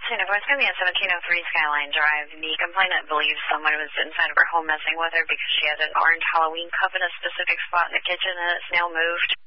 St. Nicholas, going to be at 1703 Skyline Drive. The complainant believes someone was inside of her home messing with her because she had an orange Halloween cup in a specific spot in the kitchen and it's now moved.